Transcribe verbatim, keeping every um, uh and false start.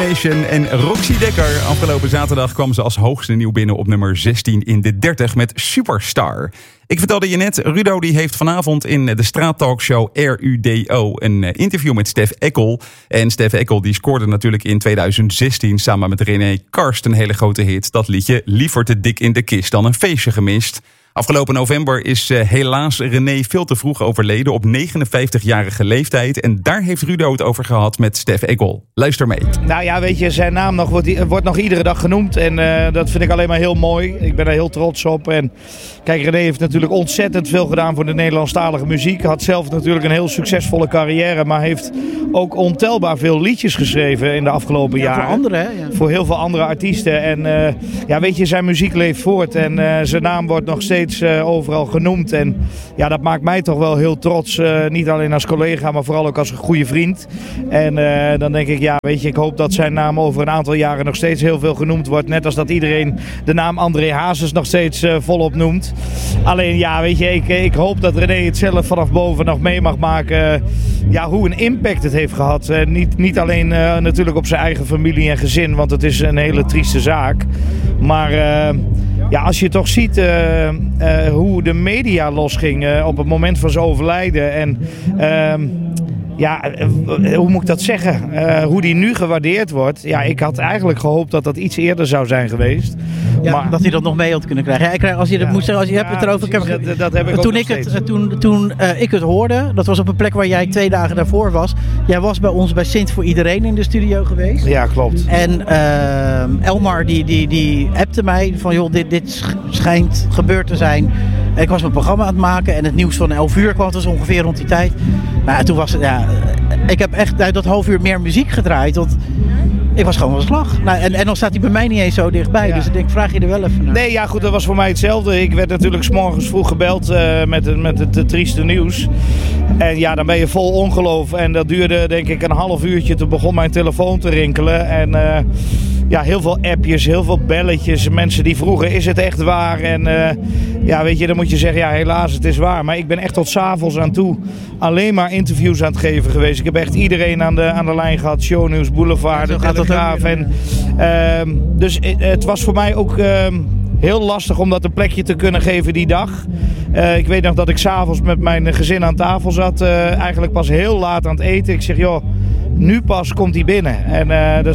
Nation en Roxy Dekker. Afgelopen zaterdag kwam ze als hoogste nieuw binnen op nummer zestien in de dertig met Superstar. Ik vertelde je net, Rudo die heeft vanavond in de straattalkshow R U D O een interview met Stef Ekkel. En Stef Ekkel die scoorde natuurlijk in tweeduizend zestien samen met René Karst een hele grote hit. Dat liedje Liever te dik in de kist dan een feestje gemist. Afgelopen november is uh, helaas René veel te vroeg overleden op negenenvijftigjarige leeftijd. En daar heeft Rudo het over gehad met Stef Ekkel. Luister mee. Nou ja, weet je, zijn naam nog, wordt, wordt nog iedere dag genoemd. En uh, dat vind ik alleen maar heel mooi. Ik ben er heel trots op. En kijk, René heeft natuurlijk ontzettend veel gedaan voor de Nederlandstalige muziek. Had zelf natuurlijk een heel succesvolle carrière. Maar heeft ook ontelbaar veel liedjes geschreven in de afgelopen ja, jaren. Voor anderen, hè? Ja. Voor heel veel andere artiesten. En uh, ja, weet je, zijn muziek leeft voort. En uh, zijn naam wordt nog steeds Uh, overal genoemd. En ja, dat maakt mij toch wel heel trots. Uh, niet alleen als collega, maar vooral ook als een goede vriend. En uh, dan denk ik, ja, weet je, ik hoop dat zijn naam over een aantal jaren nog steeds heel veel genoemd wordt. Net als dat iedereen de naam André Hazes nog steeds uh, volop noemt. Alleen, ja, weet je, ik, ik hoop dat René het zelf vanaf boven nog mee mag maken. Uh, ja, hoe een impact het heeft gehad. Uh, niet, niet alleen uh, natuurlijk op zijn eigen familie en gezin, want het is een hele trieste zaak. Maar uh, ja, als je toch ziet uh, uh, hoe de media losging uh, op het moment van zijn overlijden. En uh, ja, uh, hoe moet ik dat zeggen? Uh, hoe die nu gewaardeerd wordt. Ja, ik had eigenlijk gehoopt dat dat iets eerder zou zijn geweest. Ja, maar, dat hij dat nog mee had kunnen krijgen. Ja, ik krijg, als je dat ja, moet zeggen, als je ja, hebt het erover. precies, Ik heb, dat, dat heb ik ook toen nog ik het, steeds. toen toen uh, ik het hoorde, dat was op een plek waar jij twee dagen daarvoor was. Jij was bij ons bij Sint voor Iedereen in de studio geweest. Ja, klopt. En uh, Elmar die, die, die appte mij van joh, dit, dit schijnt gebeurd te zijn. En ik was mijn programma aan het maken en het nieuws van elf uur kwam, dus ongeveer rond die tijd. Maar toen was het, ja, ik heb echt dat half uur meer muziek gedraaid, want ik was gewoon van slag. Nou, en, en dan staat hij bij mij niet eens zo dichtbij, ja. Dus ik denk, vraag je er wel even naar. Nee, ja goed, dat was voor mij hetzelfde. Ik werd natuurlijk 's morgens vroeg gebeld uh, met, het, met het, het trieste nieuws. En ja, dan ben je vol ongeloof. En dat duurde denk ik een half uurtje. Toen begon mijn telefoon te rinkelen. En uh, ja, heel veel appjes, heel veel belletjes. Mensen die vroegen, is het echt waar? En uh, ja, weet je, dan moet je zeggen, ja helaas, het is waar. Maar ik ben echt tot 's avonds aan toe alleen maar interviews aan het geven geweest. Ik heb echt iedereen aan de, aan de lijn gehad. Shownieuws, Boulevard, ja, de Telegraaf. En, uh, dus uh, het was voor mij ook Uh, heel lastig om dat een plekje te kunnen geven die dag. Uh, ik weet nog dat ik 's avonds met mijn gezin aan tafel zat. Uh, eigenlijk pas heel laat aan het eten. Ik zeg, joh, nu pas komt hij binnen. En uh,